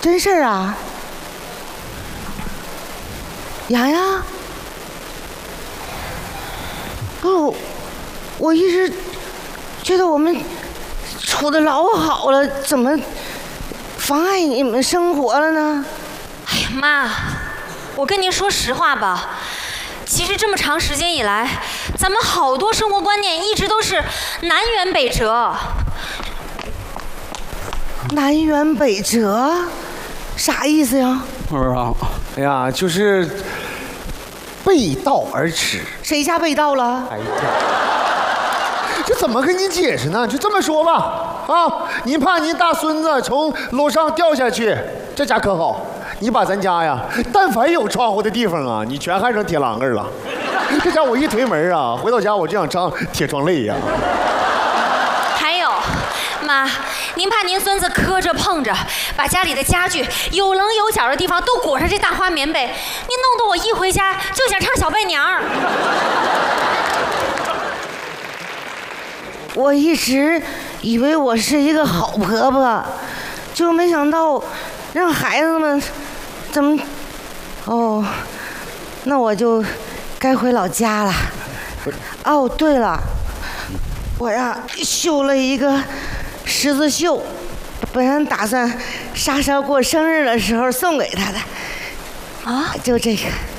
真事儿啊？洋洋，哦，我一直觉得我们处得老好了，怎么妨碍你们生活了呢？ 哎呀妈，我跟您说实话吧，其实这么长时间以来，咱们好多生活观念一直都是南辕北辙。 南辕北辙，啥意思呀？ 不知道。 哎呀，就是背道而驰。 谁家被盗了？ 哎呀，这怎么跟您解释呢？就这么说吧，啊，您怕您大孙子从楼上掉下去，这家可好，你把咱家呀，但凡有窗户的地方啊，你全焊上铁栏杆了。这家我一推门啊，回到家我就想上铁窗泪呀。 还有，妈，您怕您孙子磕着碰着，把家里的家具有棱有角的地方都裹上这大花棉被，您弄得我一回家就想唱小伴娘儿。 我一直以为我是一个好婆婆，就没想到让孩子们怎么……哦，那我就该回老家了。哦，对了，我呀绣了一个十字绣，本来打算莎莎过生日的时候送给她的。啊，就这个。